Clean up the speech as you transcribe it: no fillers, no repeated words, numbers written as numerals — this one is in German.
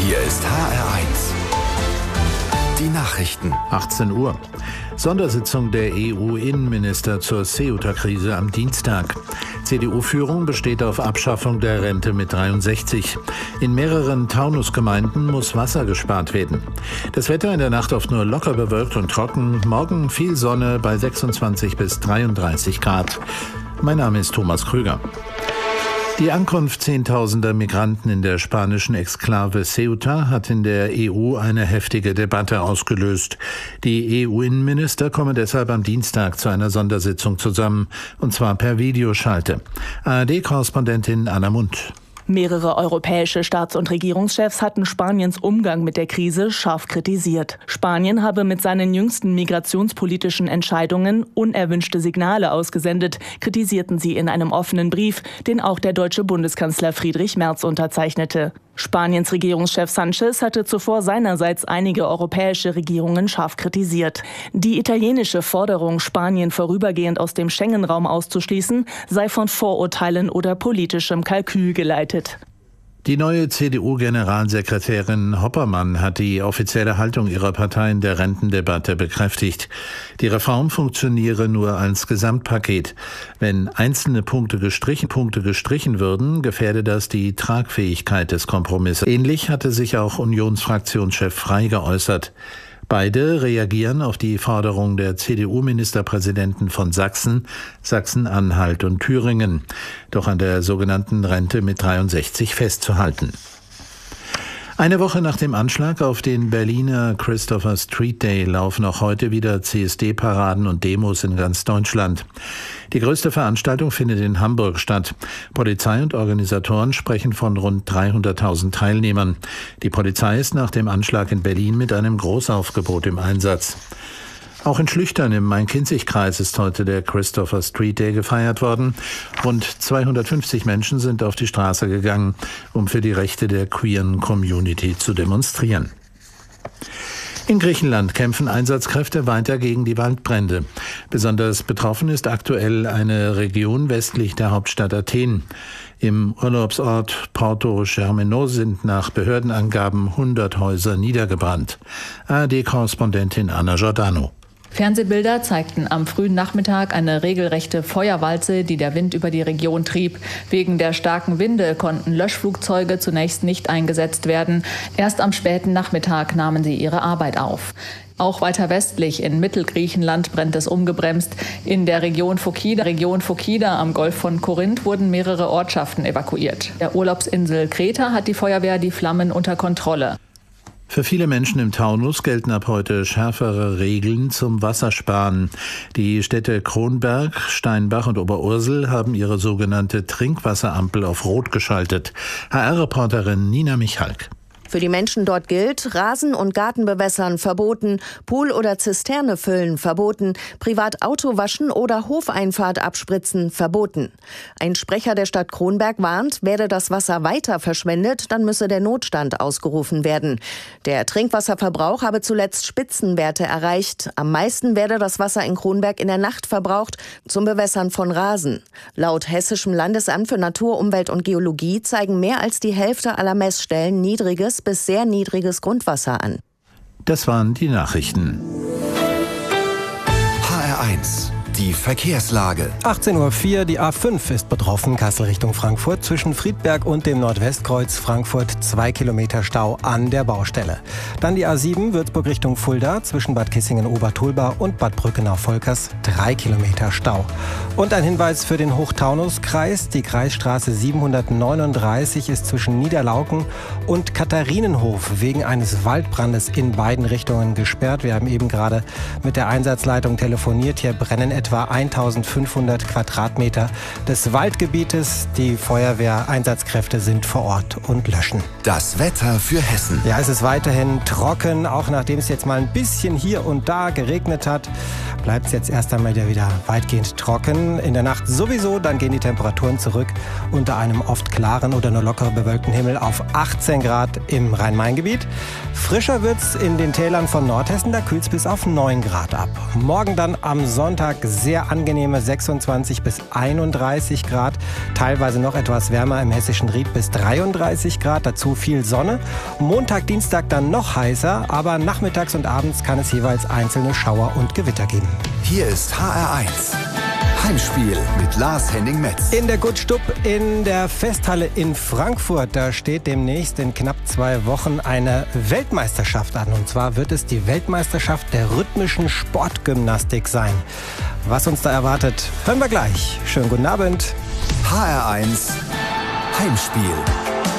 Hier ist HR1. Die Nachrichten. 18 Uhr. Sondersitzung der EU-Innenminister zur Ceuta-Krise am Dienstag. CDU-Führung besteht auf Abschaffung der Rente mit 63. In mehreren Taunusgemeinden muss Wasser gespart werden. Das Wetter in der Nacht oft nur locker bewölkt und trocken. Morgen viel Sonne bei 26 bis 33 Grad. Mein Name ist Thomas Krüger. Die Ankunft zehntausender Migranten in der spanischen Exklave Ceuta hat in der EU eine heftige Debatte ausgelöst. Die EU-Innenminister kommen deshalb am Dienstag zu einer Sondersitzung zusammen, und zwar per Videoschalte. ARD-Korrespondentin Anna Mundt. Mehrere europäische Staats- und Regierungschefs hatten Spaniens Umgang mit der Krise scharf kritisiert. Spanien habe mit seinen jüngsten migrationspolitischen Entscheidungen unerwünschte Signale ausgesendet, kritisierten sie in einem offenen Brief, den auch der deutsche Bundeskanzler Friedrich Merz unterzeichnete. Spaniens Regierungschef Sánchez hatte zuvor seinerseits einige europäische Regierungen scharf kritisiert. Die italienische Forderung, Spanien vorübergehend aus dem Schengen-Raum auszuschließen, sei von Vorurteilen oder politischem Kalkül geleitet. Die neue CDU-Generalsekretärin Hoppermann hat die offizielle Haltung ihrer Partei in der Rentendebatte bekräftigt. Die Reform funktioniere nur als Gesamtpaket. Wenn einzelne Punkte gestrichen würden, gefährde das die Tragfähigkeit des Kompromisses. Ähnlich hatte sich auch Unionsfraktionschef Frey geäußert. Beide reagieren auf die Forderung der CDU-Ministerpräsidenten von Sachsen, Sachsen-Anhalt und Thüringen, doch an der sogenannten Rente mit 63 festzuhalten. Eine Woche nach dem Anschlag auf den Berliner Christopher Street Day laufen auch heute wieder CSD-Paraden und Demos in ganz Deutschland. Die größte Veranstaltung findet in Hamburg statt. Polizei und Organisatoren sprechen von rund 300.000 Teilnehmern. Die Polizei ist nach dem Anschlag in Berlin mit einem Großaufgebot im Einsatz. Auch in Schlüchtern im Main-Kinzig-Kreis ist heute der Christopher Street Day gefeiert worden. Rund 250 Menschen sind auf die Straße gegangen, um für die Rechte der queeren Community zu demonstrieren. In Griechenland kämpfen Einsatzkräfte weiter gegen die Waldbrände. Besonders betroffen ist aktuell eine Region westlich der Hauptstadt Athen. Im Urlaubsort Porto Germenos sind nach Behördenangaben 100 Häuser niedergebrannt. ARD-Korrespondentin Anna Giordano. Fernsehbilder zeigten am frühen Nachmittag eine regelrechte Feuerwalze, die der Wind über die Region trieb. Wegen der starken Winde konnten Löschflugzeuge zunächst nicht eingesetzt werden. Erst am späten Nachmittag nahmen sie ihre Arbeit auf. Auch weiter westlich in Mittelgriechenland brennt es ungebremst. In der Region Phokida am Golf von Korinth wurden mehrere Ortschaften evakuiert. Der Urlaubsinsel Kreta hat die Feuerwehr die Flammen unter Kontrolle. Für viele Menschen im Taunus gelten ab heute schärfere Regeln zum Wassersparen. Die Städte Kronberg, Steinbach und Oberursel haben ihre sogenannte Trinkwasserampel auf Rot geschaltet. HR-Reporterin Nina Michalk. Für die Menschen dort gilt, Rasen- und Gartenbewässern verboten, Pool oder Zisterne füllen verboten, privat Auto waschen oder Hofeinfahrt abspritzen verboten. Ein Sprecher der Stadt Kronberg warnt, werde das Wasser weiter verschwendet, dann müsse der Notstand ausgerufen werden. Der Trinkwasserverbrauch habe zuletzt Spitzenwerte erreicht. Am meisten werde das Wasser in Kronberg in der Nacht verbraucht zum Bewässern von Rasen. Laut Hessischem Landesamt für Natur, Umwelt und Geologie zeigen mehr als die Hälfte aller Messstellen niedriges bis sehr niedriges Grundwasser an. Das waren die Nachrichten. HR1, die Verkehrslage. 18:04 Uhr, die A5 ist betroffen, Kassel Richtung Frankfurt. Zwischen Friedberg und dem Nordwestkreuz Frankfurt 2 Kilometer Stau an der Baustelle. Dann die A7 Würzburg Richtung Fulda, zwischen Bad Kissingen-Obertulba und Bad Brückenau-Volkers 3 Kilometer Stau. Und ein Hinweis für den Hochtaunuskreis. Die Kreisstraße 739 ist zwischen Niederlauken und Katharinenhof wegen eines Waldbrandes in beiden Richtungen gesperrt. Wir haben eben gerade mit der Einsatzleitung telefoniert. Hier brennen etwa 1500 Quadratmeter des Waldgebietes. Die Feuerwehreinsatzkräfte sind vor Ort und löschen. Das Wetter für Hessen. Ja, es ist weiterhin trocken, auch nachdem es jetzt mal ein bisschen hier und da geregnet hat, bleibt es jetzt erst einmal wieder weitgehend trocken. In der Nacht sowieso, dann gehen die Temperaturen zurück unter einem oft klaren oder nur locker bewölkten Himmel auf 18 Grad im Rhein-Main-Gebiet. Frischer wird's in den Tälern von Nordhessen, da kühlt's bis auf 9 Grad ab. Morgen dann am Sonntag sehr angenehme 26 bis 31 Grad. Teilweise noch etwas wärmer im hessischen Ried bis 33 Grad. Dazu viel Sonne. Montag, Dienstag dann noch heißer, aber nachmittags und abends kann es jeweils einzelne Schauer und Gewitter geben. Hier ist HR1. Heimspiel mit Lars Henning-Metz. In der Gutstub in der Festhalle in Frankfurt, da steht demnächst in knapp 2 Wochen eine Weltmeisterschaft an. Und zwar wird es die Weltmeisterschaft der rhythmischen Sportgymnastik sein. Was uns da erwartet, hören wir gleich. Schönen guten Abend. HR1 Heimspiel.